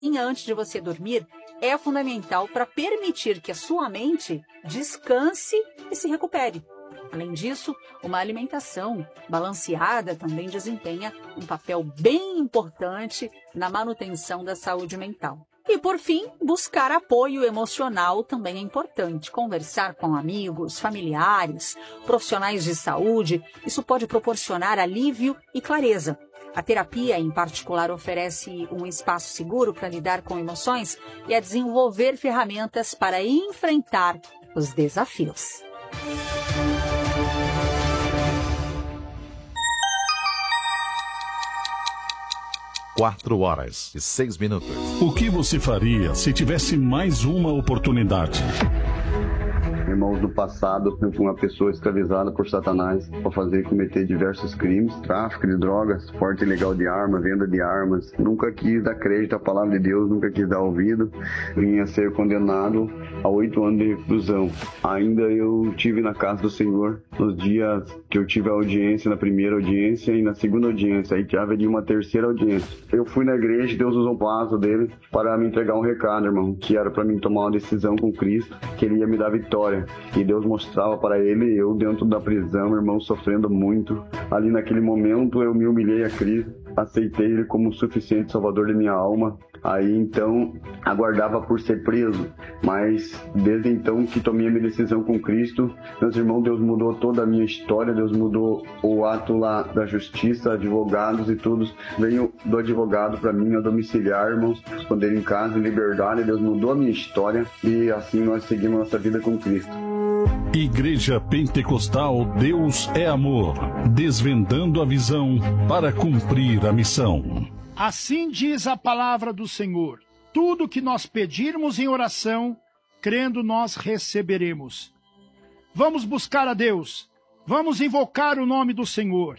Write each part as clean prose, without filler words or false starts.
antes de você dormir é fundamental para permitir que a sua mente descanse e se recupere. Além disso, uma alimentação balanceada também desempenha um papel bem importante na manutenção da saúde mental. E, por fim, buscar apoio emocional também é importante. Conversar com amigos, familiares, profissionais de saúde, isso pode proporcionar alívio e clareza. A terapia, em particular, oferece um espaço seguro para lidar com emoções e a desenvolver ferramentas para enfrentar os desafios. 4h06. O que você faria se tivesse mais uma oportunidade? Irmãos, no passado, eu fui uma pessoa escravizada por Satanás para fazer e cometer diversos crimes, tráfico de drogas, porte ilegal de arma, venda de armas. Nunca quis dar crédito à palavra de Deus, nunca quis dar ouvido. Vinha a ser condenado a 8 anos de reclusão. Ainda eu tive na casa do Senhor nos dias que eu tive a audiência, na primeira audiência e na segunda audiência. Aí já haveria uma terceira audiência. Eu fui na igreja, Deus usou o vaso dele para me entregar um recado, irmão, que era para mim tomar uma decisão com Cristo, que ele ia me dar vitória. E Deus mostrava para ele, eu dentro da prisão, irmão, sofrendo muito. Ali naquele momento eu me humilhei a Cristo, aceitei ele como o suficiente salvador de minha alma. Aí então aguardava por ser preso, mas desde então que tomei a minha decisão com Cristo, meus irmãos, Deus mudou toda a minha história, Deus mudou o ato lá da justiça, advogados e tudo. Veio do advogado para mim, a domiciliar, irmãos, esconder em casa, em liberdade. Deus mudou a minha história e assim nós seguimos nossa vida com Cristo. Igreja Pentecostal Deus é Amor, desvendando a visão para cumprir a missão. Assim diz a palavra do Senhor: tudo que nós pedirmos em oração, crendo nós receberemos. Vamos buscar a Deus, vamos invocar o nome do Senhor.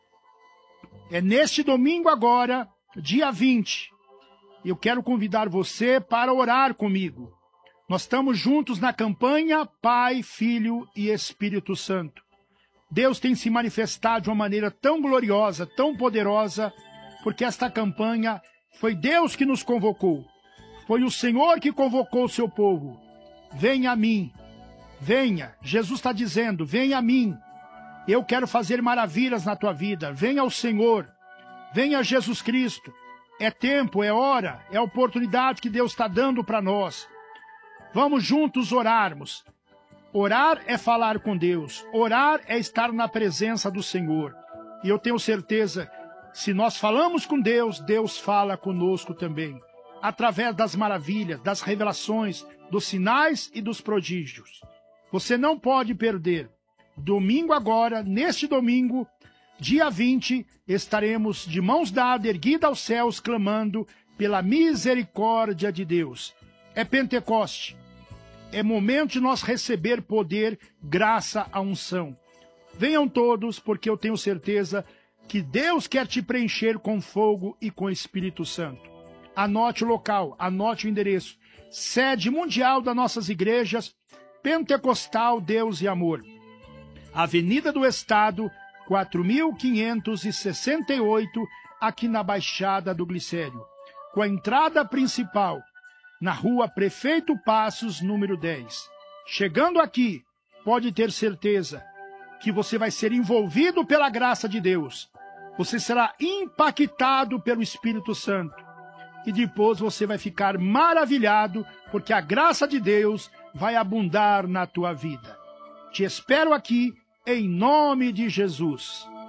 É neste domingo agora, dia 20, eu quero convidar você para orar comigo. Nós estamos juntos na campanha Pai, Filho e Espírito Santo. Deus tem se manifestado de uma maneira tão gloriosa, tão poderosa, porque esta campanha foi Deus que nos convocou. Foi o Senhor que convocou o seu povo. Venha a mim, venha. Jesus está dizendo, venha a mim. Eu quero fazer maravilhas na tua vida. Venha ao Senhor, venha a Jesus Cristo. É tempo, é hora, é a oportunidade que Deus está dando para nós. Vamos juntos orarmos. Orar é falar com Deus. Orar é estar na presença do Senhor. E eu tenho certeza, se nós falamos com Deus, Deus fala conosco também. Através das maravilhas, das revelações, dos sinais e dos prodígios. Você não pode perder. Domingo agora, neste domingo, dia 20, estaremos de mãos dadas, erguidas aos céus, clamando pela misericórdia de Deus. É Pentecoste. É momento de nós receber poder, graça à unção. Venham todos, porque eu tenho certeza que Deus quer te preencher com fogo e com Espírito Santo. Anote o local, anote o endereço. Sede mundial das nossas igrejas, Pentecostal Deus e Amor. Avenida do Estado, 4568, aqui na Baixada do Glicério. Com a entrada principal, na rua Prefeito Passos, número 10. Chegando aqui, pode ter certeza que você vai ser envolvido pela graça de Deus. Você será impactado pelo Espírito Santo. E depois você vai ficar maravilhado, porque a graça de Deus vai abundar na tua vida. Te espero aqui, em nome de Jesus.